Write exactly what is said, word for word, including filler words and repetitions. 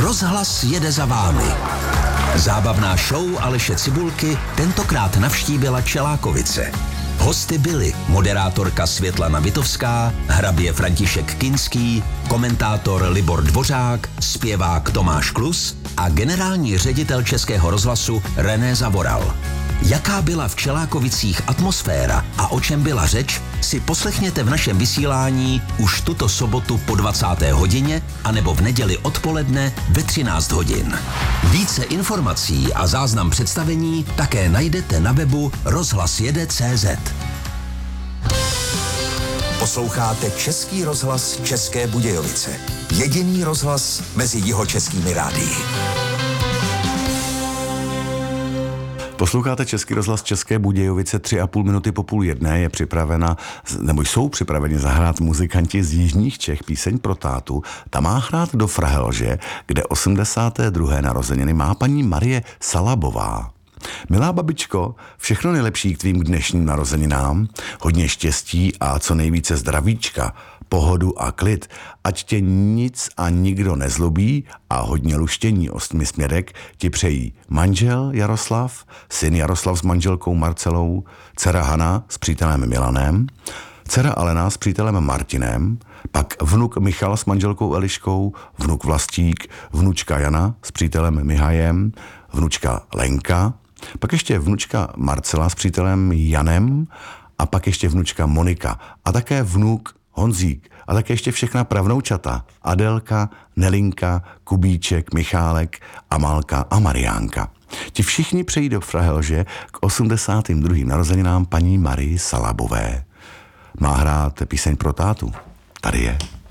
Rozhlas jede za vámi. Zábavná show Aleše Cibulky tentokrát navštívila Čelákovice. Hosty byli moderátorka Světlana Vitovská, hrabě František Kinský, komentátor Libor Dvořák, zpěvák Tomáš Klus a generální ředitel Českého rozhlasu René Zavoral. Jaká byla v Čelákovicích atmosféra a o čem byla řeč, si poslechněte v našem vysílání už tuto sobotu po dvacáté hodině anebo v neděli odpoledne ve třináct hodin. Více informací a záznam představení také najdete na webu rozhlas jede tečka cé zet. Posloucháte Český rozhlas České Budějovice. Jediný rozhlas mezi jihočeskými rádii. Posloucháte Český rozhlas České Budějovice, tři a půl minuty po půl jedné je připravena, nebo jsou připraveni zahrát muzikanti z jižních Čech píseň pro tátu. Ta má hrát do Frahelže, kde osmdesáté druhé narozeniny má paní Marie Salabová. Milá babičko, všechno nejlepší k tvým dnešním narozeninám, hodně štěstí a co nejvíce zdravíčka, pohodu a klid, ať tě nic a nikdo nezlobí a hodně luštění ostmi směrek ti přejí manžel Jaroslav, syn Jaroslav s manželkou Marcelou, dcera Hana s přítelem Milanem, dcera Alena s přítelem Martinem, pak vnuk Michal s manželkou Eliškou, vnuk Vlastík, vnučka Jana s přítelem Mihajem, vnučka Lenka, pak ještě vnučka Marcela s přítelem Janem a pak ještě vnučka Monika a také vnuk Honzík a také ještě všechna pravnoučata Adelka, Nelinka, Kubíček, Michálek, Amálka a Mariánka. Ti všichni přejí do Frahelže k osmdesátým druhým narozeninám paní Marii Salabové. Má hrát píseň pro tátu. Tady je.